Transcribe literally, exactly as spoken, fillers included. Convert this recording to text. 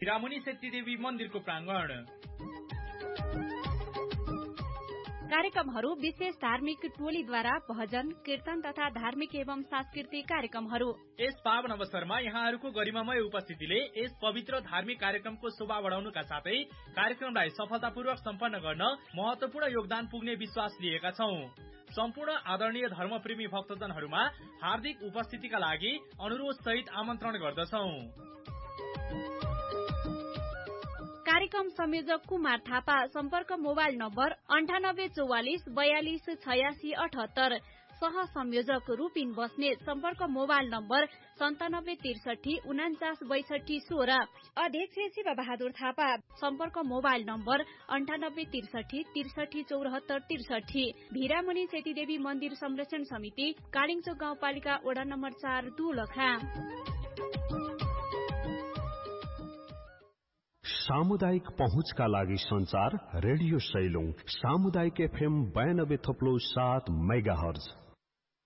भिरामुनि सेतीदेवी मन्दिरको प्राङ्गण। कार्यक्रमहरू विशेष धार्मिक टोलीद्वारा भजन कीर्तन तथा धार्मिक एवं सांस्कृतिक कार्यक्रमहरू। यस पावन अवसरमा यहाँहरूको गरिमामय उपस्थितिले यस पवित्र धार्मिक कार्यक्रमको शोभा बढाउनुका साथै कार्यक्रमलाई सफलतापूर्वक सम्पन्न गर्न महत्वपूर्ण योगदान पुग्ने विश्वास लिएका छौं। सम्पूर्ण आदरणीय धर्मप्रेमी भक्तजनहरूमा हार्दिक उपस्थितिका लागि अनुरोध सहित आमन्त्रण गर्दछौं। कार्यक्रम संयोजक कुमार थापा। सम्पर्क मोबाइल नम्बर अन्ठानब्बे चौवालिस बयालिस छयासी अठहत्तर। सह संयोजक रूपिन बस्नेत। सम्पर्क मोबाइल नम्बर सन्तानब्बे त्रिसठी उनाचास बैसठी सोह्र। अध्यक्ष शिव बहादुर थापा। सम्पर्क मोबाइल नम्बर अन्ठानब्बे त्रिसठी त्रिसठी चौरात्तर त्रिसठी। भिरामुनि सेतीदेवी मन्दिर संरक्षण समिति कालिङचोक गाउँपालिका वडा नम्बर चार दुलखा। सामुदायिक पहुँचका लागि संचार रेडियो सैलुङ सामुदायिक एफएम बयानब्बे थप्लो सात मेगा हर्ज।